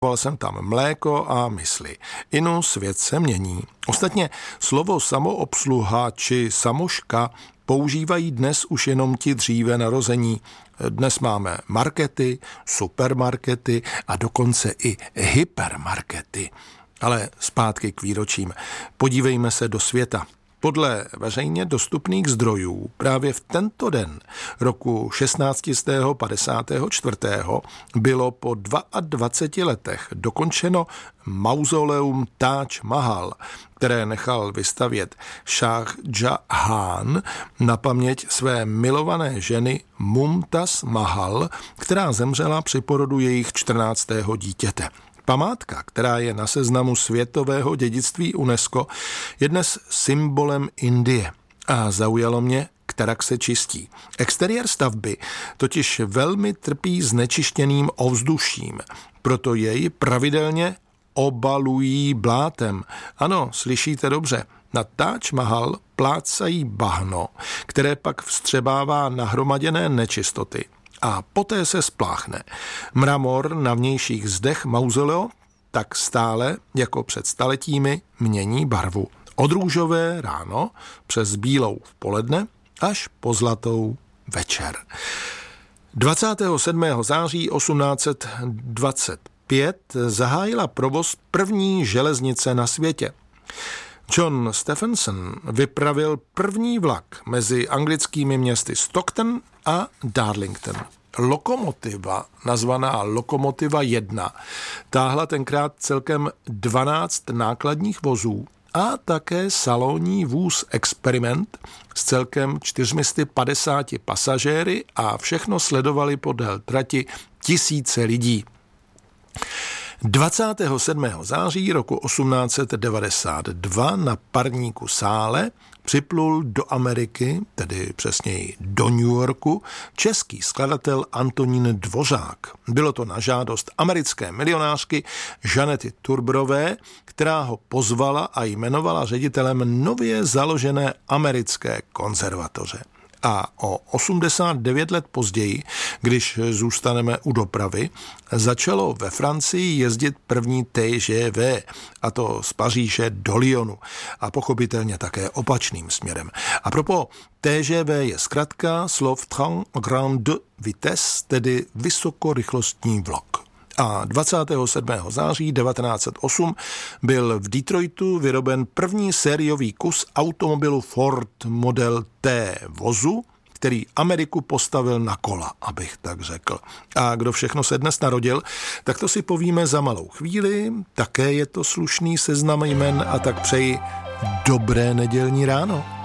jsem tam mléko a mysli. Inu svět se mění. Ostatně slovo samoobsluha či samoška používají dnes už jenom ti dříve narození. Dnes máme markety, supermarkety a dokonce i hypermarkety. Ale zpátky k výročím. Podívejme se do světa. Podle veřejně dostupných zdrojů právě v tento den roku 1654. bylo po 22 letech dokončeno mauzoleum Taj Mahal, které nechal vystavět Šáh Džahán na paměť své milované ženy Mumtaz Mahal, která zemřela při porodu jejich 14. dítěte. Památka, která je na seznamu světového dědictví UNESCO, je dnes symbolem Indie a zaujalo mě, kterak se čistí. Exteriér stavby totiž velmi trpí znečištěným ovzduším, proto jej pravidelně obalují blátem. Ano, slyšíte dobře, na Taj Mahal plácají bahno, které pak vstřebává nahromaděné nečistoty. A poté se spláchne. Mramor na vnějších zdech mauzolea tak stále, jako před staletími, mění barvu. Od růžové ráno, přes bílou v poledne, až po zlatou večer. 27. září 1825 zahájila provoz první železnice na světě. John Stephenson vypravil první vlak mezi anglickými městy Stockton a Darlington. Lokomotiva, nazvaná Lokomotiva 1, táhla tenkrát celkem 12 nákladních vozů a také salonní vůz Experiment s celkem 450 pasažéry a všechno sledovali podél trati tisíce lidí. 27. září roku 1892 na parníku Sále připlul do Ameriky, tedy přesněji do New Yorku, český skladatel Antonín Dvořák. Bylo to na žádost americké milionářky Žanety Turberové, která ho pozvala a jmenovala ředitelem nově založené americké konzervatoře. A o 89 let později, když zůstaneme u dopravy, začalo ve Francii jezdit první TGV, a to z Paříže do Lyonu a pochopitelně také opačným směrem. A propos, TGV je zkratka slov Train Grande Vitesse, tedy vysokorychlostní vlak. A 27. září 1908 byl v Detroitu vyroben první sériový kus automobilu Ford Model T vozu, který Ameriku postavil na kola, abych tak řekl. A kdo všechno se dnes narodil, tak to si povíme za malou chvíli. Také je to slušný seznam jmen a tak přeji dobré nedělní ráno.